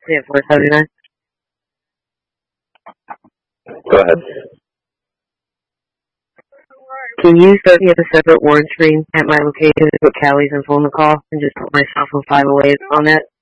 Yeah, 479. Go ahead. Can you set me up a separate warrant screen at my location to put Callie's and phone the call and just put myself and 508 on that?